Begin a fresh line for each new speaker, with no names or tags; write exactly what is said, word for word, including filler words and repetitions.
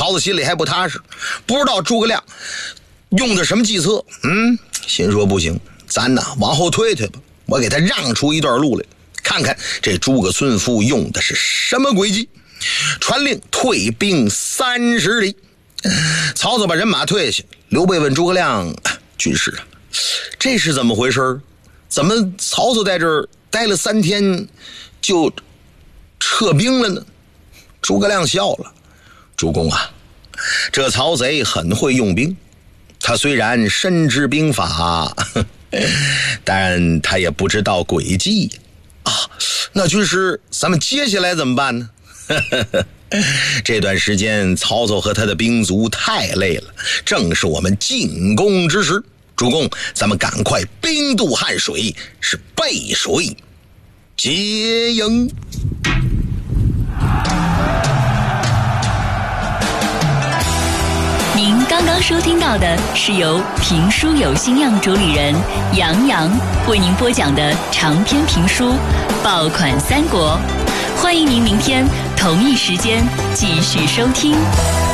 曹操心里还不踏实，不知道诸葛亮用的什么计策。嗯，心说不行，咱呐往后退退吧，我给他让出一段路来，看看这诸葛孙夫用的是什么诡计。传令退兵三十里。曹操把人马退下，刘备问诸葛亮：“军师啊，这是怎么回事？怎么曹操在这儿待了三天就撤兵了呢？”诸葛亮笑了：“主公啊，这曹贼很会用兵，他虽然深知兵法，但他也不知道诡计啊。那军师，咱们接下来怎么办呢？”这段时间曹操和他的兵卒太累了，正是我们进攻之时。主公，咱们赶快兵渡汉水，是背水接营。
您刚刚收听到的是由评书有心样主理人杨洋为您播讲的长篇评书《爆款三国》。欢迎您明天同一时间继续收听。